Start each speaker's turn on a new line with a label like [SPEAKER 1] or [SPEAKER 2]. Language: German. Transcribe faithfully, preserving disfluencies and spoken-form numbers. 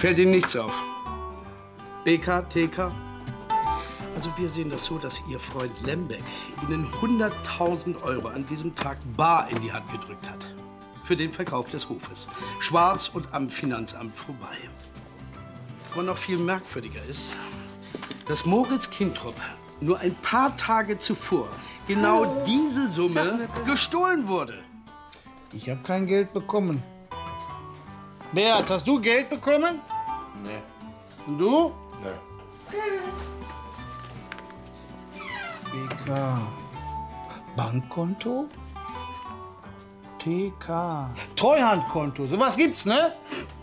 [SPEAKER 1] Fällt Ihnen nichts auf? B K, T K? Also wir sehen das so, dass Ihr Freund Lembeck Ihnen hunderttausend Euro an diesem Tag bar in die Hand gedrückt hat. Für den Verkauf des Hofes. Schwarz und am Finanzamt vorbei. Und noch viel merkwürdiger ist, dass Moritz Kintrup nur ein paar Tage zuvor genau Hallo. diese Summe gestohlen wurde.
[SPEAKER 2] Ich habe kein Geld bekommen. Beat, hast du Geld bekommen?
[SPEAKER 3] Nee.
[SPEAKER 2] Und du?
[SPEAKER 3] Nee.
[SPEAKER 4] Tschüss.
[SPEAKER 2] B K. Bankkonto? T K. Treuhandkonto. Sowas gibt's, ne?